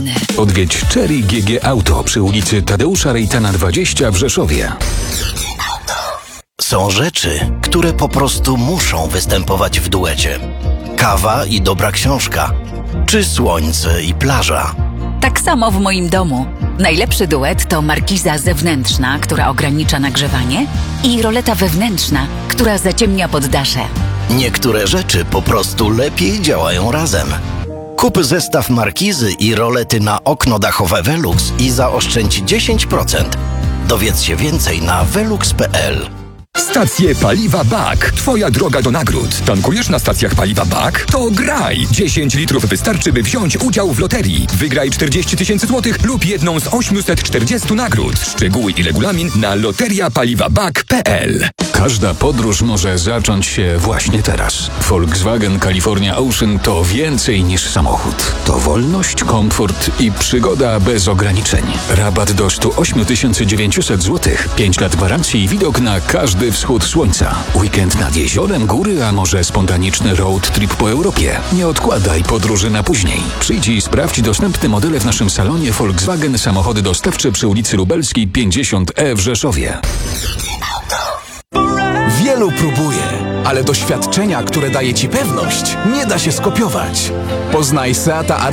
Odwiedź Cherry GG Auto przy ulicy Tadeusza Rejtana 20 w Rzeszowie. Są rzeczy, które po prostu muszą występować w duecie. Kawa i dobra książka, czy słońce i plaża. Tak samo w moim domu. Najlepszy duet to markiza zewnętrzna, która ogranicza nagrzewanie, i roleta wewnętrzna, która zaciemnia poddasze. Niektóre rzeczy po prostu lepiej działają razem. Kup zestaw markizy i rolety na okno dachowe Velux i zaoszczędź 10%. Dowiedz się więcej na velux.pl. Stacje paliwa BAK. Twoja droga do nagród. Tankujesz na stacjach paliwa BAK? To graj! 10 litrów wystarczy, by wziąć udział w loterii. Wygraj 40 000 złotych lub jedną z 840 nagród. Szczegóły i regulamin na loteriapaliwabak.pl. Każda podróż może zacząć się właśnie teraz. Volkswagen California Ocean to więcej niż samochód. To wolność, komfort i przygoda bez ograniczeń. Rabat do 108 900 zł. 5 lat gwarancji i widok na każdy wschód słońca. Weekend nad jeziorem, góry, a może spontaniczny road trip po Europie. Nie odkładaj podróży na później. Przyjdź i sprawdź dostępne modele w naszym salonie Volkswagen Samochody Dostawcze przy ulicy Lubelskiej 50E w Rzeszowie. Wielu próbuje, ale doświadczenia, które daje Ci pewność, nie da się skopiować. Poznaj Seata